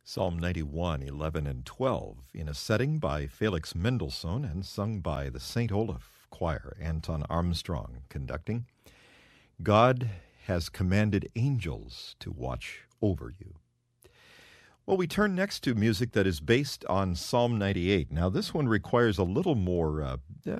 Psalm 91, 11 and 12, in a setting by Felix Mendelssohn and sung by the St. Olaf Choir, Anton Armstrong conducting. God has commanded angels to watch over you. Well, we turn next to music that is based on Psalm 98. Now, this one requires a little more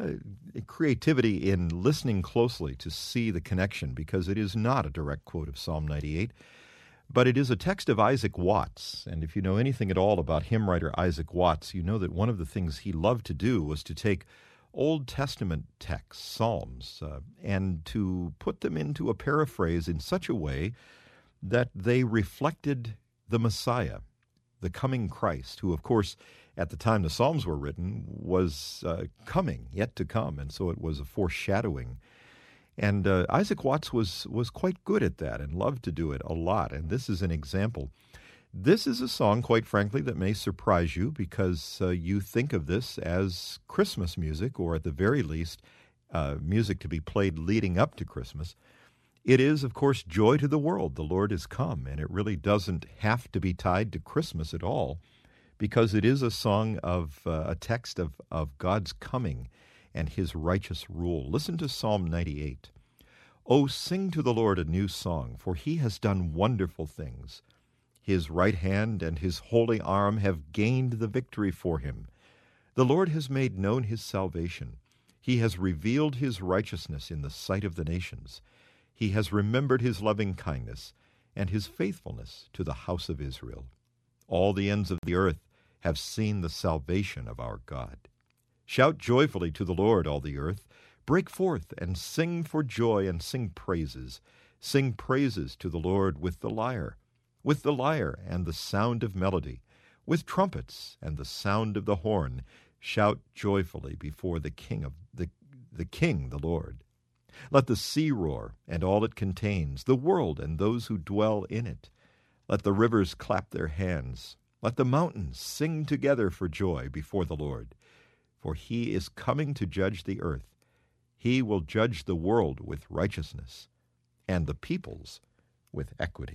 creativity in listening closely to see the connection, because it is not a direct quote of Psalm 98. But it is a text of Isaac Watts, and if you know anything at all about hymn writer Isaac Watts, you know that one of the things he loved to do was to take Old Testament texts, Psalms, and to put them into a paraphrase in such a way that they reflected the Messiah, the coming Christ, who, of course, at the time the Psalms were written, was coming, yet to come, and so it was a foreshadowing. And Isaac Watts was quite good at that and loved to do it a lot, and this is an example. This is a song, quite frankly, that may surprise you because you think of this as Christmas music, or at the very least, music to be played leading up to Christmas. It is, of course, Joy to the World, the Lord is come, and it really doesn't have to be tied to Christmas at all, because it is a song of a text of God's coming and his righteous rule. Listen to Psalm 98. "Oh, sing to the Lord a new song, for he has done wonderful things. His right hand and his holy arm have gained the victory for him. The Lord has made known his salvation. He has revealed his righteousness in the sight of the nations. He has remembered his loving kindness and his faithfulness to the house of Israel. All the ends of the earth have seen the salvation of our God. Shout joyfully to the Lord, all the earth. Break forth and sing for joy and sing praises. Sing praises to the Lord with the lyre and the sound of melody, with trumpets and the sound of the horn. Shout joyfully before the King, the Lord. Let the sea roar and all it contains, the world and those who dwell in it. Let the rivers clap their hands. Let the mountains sing together for joy before the Lord. For he is coming to judge the earth. He will judge the world with righteousness and the peoples with equity."